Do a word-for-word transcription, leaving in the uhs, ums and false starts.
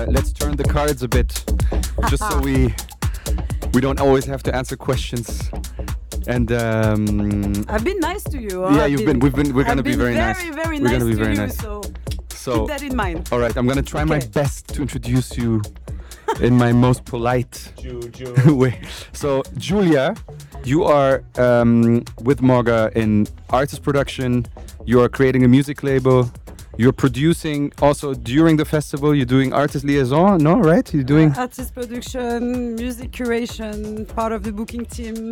uh, let's turn the cards a bit, just so we we don't always have to answer questions. And um, I've been nice to you. yeah, I've you've been. We've been. We're gonna I've be been very, very, nice. very We're nice gonna be to very you. nice. So, So keep that in mind. all right, I'm gonna try my Okay. best to introduce you in my most polite way. So Julia, you are um, with Morga in artist production. You are creating a music label. You're producing also during the festival. You're doing artist liaison, no? Right? You're doing Uh, artist production, music curation, part of the booking team.